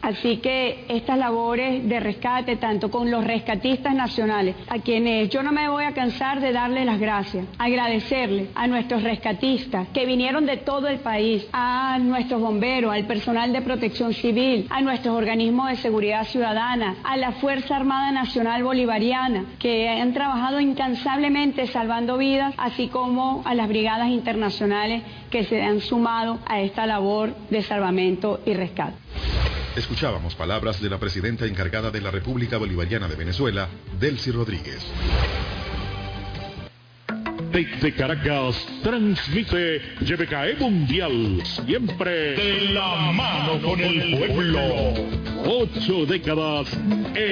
Así que estas labores de rescate, tanto con los rescatistas nacionales, a quienes yo no me voy a cansar de darle las gracias, agradecerle a nuestros rescatistas que vinieron de todo el país, a nuestros bomberos, al personal de protección civil, a nuestros organismos de seguridad ciudadana, a la Fuerza Armada Nacional Bolivariana, que han trabajado incansablemente salvando vidas, así como a las brigadas internacionales que se han sumado a esta labor de salvamento y rescate. Escuchábamos palabras de la presidenta encargada de la República Bolivariana de Venezuela, Delcy Rodríguez. Desde Caracas, transmite YBKE Mundial, siempre de la mano con el pueblo. 8 décadas